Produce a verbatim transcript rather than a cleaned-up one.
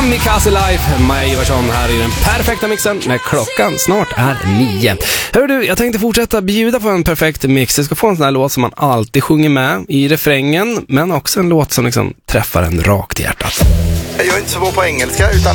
Kamikaze Life, Maja Ivarsson här i den perfekta mixen när klockan snart är nio. Hör du, jag tänkte fortsätta bjuda på en perfekt mix. Jag ska få en sån här låt som man alltid sjunger med i refrängen, men också en låt som liksom träffar en rakt i hjärtat. Jag är inte så bra på engelska, utan